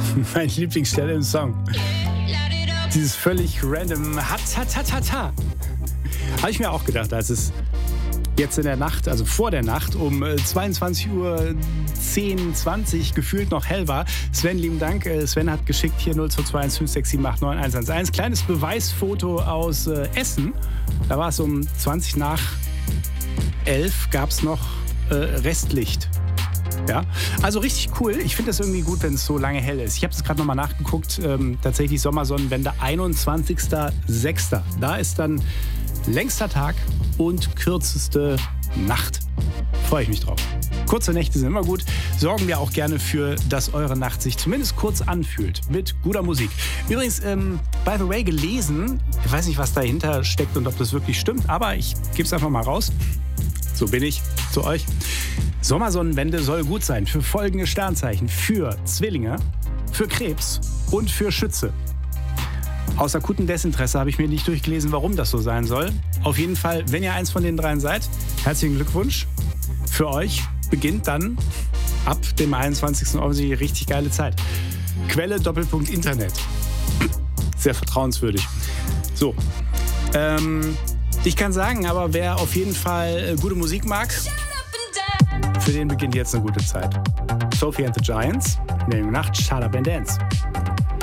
Meine Lieblingsstelle im Song. Dieses völlig random Ha-ta-ta-ta-ta. Habe ich mir auch gedacht, als es jetzt in der Nacht, also vor der Nacht um 22 Uhr 10, 20 gefühlt noch hell war. Sven, lieben Dank. Sven hat geschickt hier 022156789111. Kleines Beweisfoto aus Essen. Da war es um 20 nach 11, gab es noch Restlicht. Ja, also richtig cool. Ich finde das irgendwie gut, wenn es so lange hell ist. Ich habe es gerade nochmal nachgeguckt. Tatsächlich Sommersonnenwende 21.06. Da ist dann längster Tag und kürzeste Nacht. Freue ich mich drauf. Kurze Nächte sind immer gut. Sorgen wir auch gerne für, dass eure Nacht sich zumindest kurz anfühlt. Mit guter Musik. Übrigens, by the way, gelesen. Ich weiß nicht, was dahinter steckt und ob das wirklich stimmt. Aber ich gebe es einfach mal raus. So bin ich zu euch. Sommersonnenwende soll gut sein für folgende Sternzeichen. Für Zwillinge, für Krebs und für Schütze. Aus akutem Desinteresse habe ich mir nicht durchgelesen, warum das so sein soll. Auf jeden Fall, wenn ihr eins von den dreien seid, herzlichen Glückwunsch. Für euch beginnt dann ab dem 21. offensichtlich eine richtig geile Zeit. Quelle Internet. Sehr vertrauenswürdig. So. Ich kann sagen, aber wer auf jeden Fall gute Musik mag, für den beginnt jetzt eine gute Zeit. Sophie and the Giants, in der Nacht, Shut Up and Dance.